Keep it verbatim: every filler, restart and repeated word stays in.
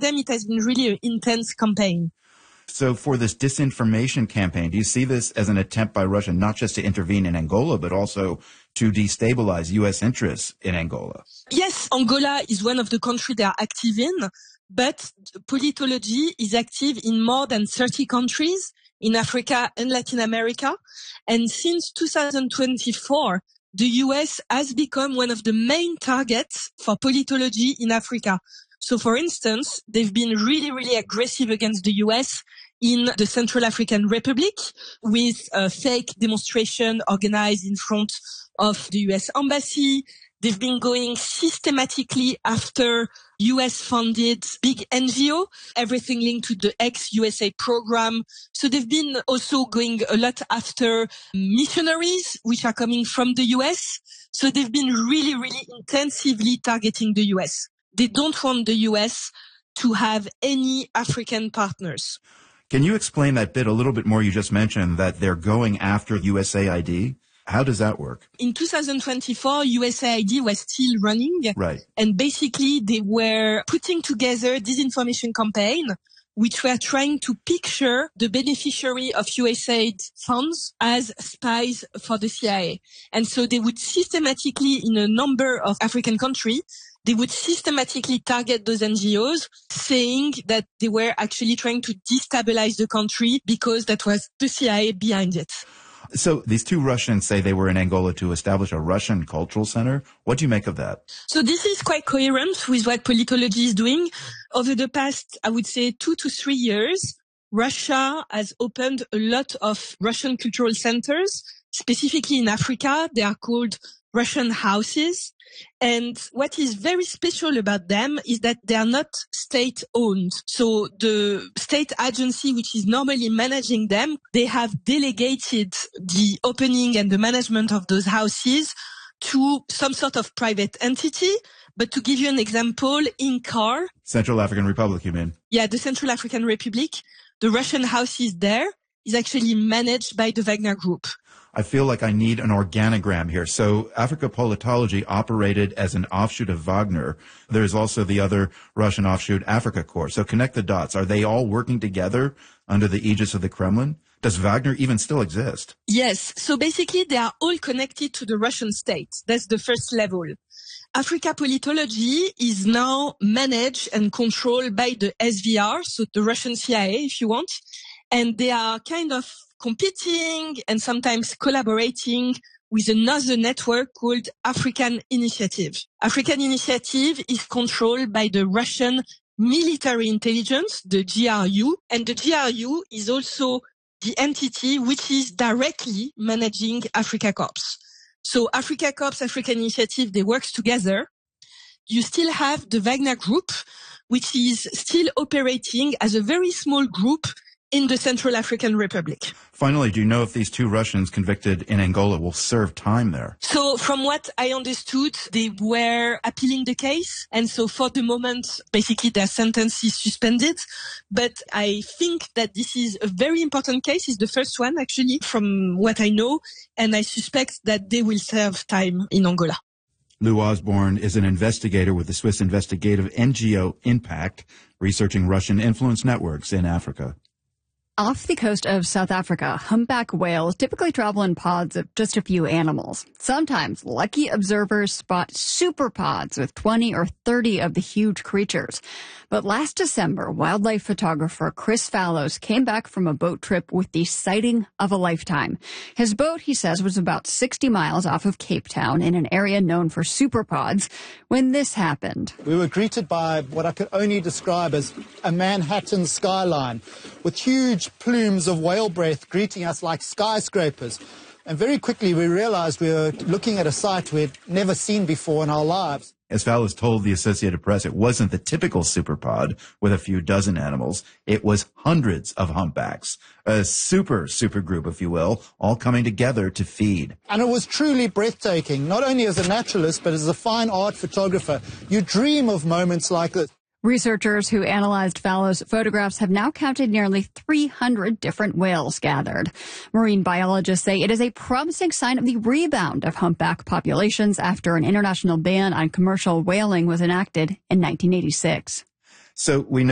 them, it has been really an intense campaign. So for this disinformation campaign, do you see this as an attempt by Russia not just to intervene in Angola, but also to destabilize U S interests in Angola? Yes, Angola is one of the countries they are active in, but politology is active in more than thirty countries in Africa and Latin America. And since two thousand twenty-four, the U S has become one of the main targets for politology in Africa. So, for instance, they've been really, really aggressive against the U S in the Central African Republic with a fake demonstration organized in front of the U S Embassy. They've been going systematically after U S-funded big N G O, everything linked to the ex-U S A program. So they've been also going a lot after missionaries, which are coming from the U S. So they've been really, really intensively targeting the U S. They don't want the U S to have any African partners. Can you explain that bit a little bit more? You just mentioned that they're going after U S A I D. How does that work? In two thousand twenty-four, U S A I D was still running. Right. And basically they were putting together disinformation campaign, which were trying to picture the beneficiary of U S A I D funds as spies for the C I A. And so they would systematically, in a number of African countries, they would systematically target those N G Os, saying that they were actually trying to destabilize the country because that was the C I A behind it. So these two Russians say they were in Angola to establish a Russian cultural center. What do you make of that? So this is quite coherent with what politology is doing. Over the past, I would say, two to three years, Russia has opened a lot of Russian cultural centers, specifically in Africa. They are called Russian houses. And what is very special about them is that they are not state-owned. So the state agency, which is normally managing them, they have delegated the opening and the management of those houses to some sort of private entity. But to give you an example, in C A R, Central African Republic, you mean? Yeah, the Central African Republic, the Russian houses there is actually managed by the Wagner Group. I feel like I need an organogram here. So Africa Politology operated as an offshoot of Wagner. There's also the other Russian offshoot, Africa Corps. So connect the dots. Are they all working together under the aegis of the Kremlin? Does Wagner even still exist? Yes. So basically, they are all connected to the Russian state. That's the first level. Africa Politology is now managed and controlled by the S V R, so the Russian C I A, if you want. And they are kind of competing and sometimes collaborating with another network called African Initiative. African Initiative is controlled by the Russian military intelligence, the G R U, and the G R U is also the entity which is directly managing Africa Corps. So Africa Corps, African Initiative, they work together. You still have the Wagner Group, which is still operating as a very small group in the Central African Republic. Finally, do you know if these two Russians convicted in Angola will serve time there? So from what I understood, they were appealing the case. And so for the moment, basically their sentence is suspended. But I think that this is a very important case. It's the first one, actually, from what I know. And I suspect that they will serve time in Angola. Lou Osborne is an investigator with the Swiss investigative N G O Impact, researching Russian influence networks in Africa. Off the coast of South Africa, humpback whales typically travel in pods of just a few animals. Sometimes lucky observers spot super pods with twenty or thirty of the huge creatures. But last December, wildlife photographer Chris Fallows came back from a boat trip with the sighting of a lifetime. His boat, he says, was about sixty miles off of Cape Town in an area known for super pods when this happened. We were greeted by what I could only describe as a Manhattan skyline with huge plumes of whale breath greeting us like skyscrapers. And very quickly we realized we were looking at a sight we'd never seen before in our lives. As Fallows told the Associated Press, it wasn't the typical superpod with a few dozen animals. It was hundreds of humpbacks, a super, super group, if you will, all coming together to feed. And it was truly breathtaking, not only as a naturalist, but as a fine art photographer. You dream of moments like this. Researchers who analyzed Fallows' photographs have now counted nearly three hundred different whales gathered. Marine biologists say it is a promising sign of the rebound of humpback populations after an international ban on commercial whaling was enacted in nineteen eighty-six. So we know